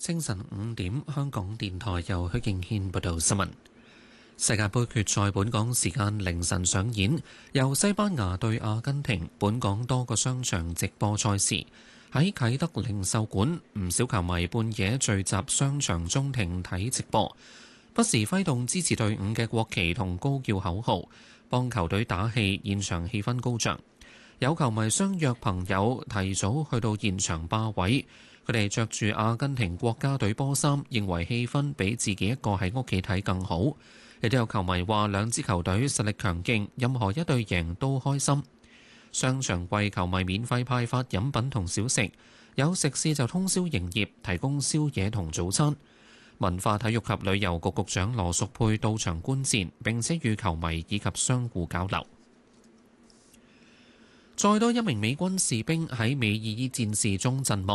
清晨5點，香港電台由許敬軒報道新聞。世界盃決賽本港時間凌晨上演，由西班牙對阿根廷。本港多個商場直播賽事，喺啟德零售館，唔少球迷半夜聚集商場中庭睇直播，不時揮動支持隊伍嘅國旗同高叫口號，幫球隊打氣，現場氣氛高漲。有球迷相約朋友提早去到現場霸位，佢哋着住阿根廷國家隊波衫，認為氣氛比自己一個喺屋企睇更好。亦都有球迷話兩支球隊實力強勁，任何一隊贏都開心。商場為球迷免費派發飲品同小食，有食肆就通宵營業，提供宵夜同早餐。文化體育及旅遊局局長羅淑佩到場觀戰，並且與球迷以及商戶交流。再多一名美軍士兵喺美爾伊戰事中陣亡。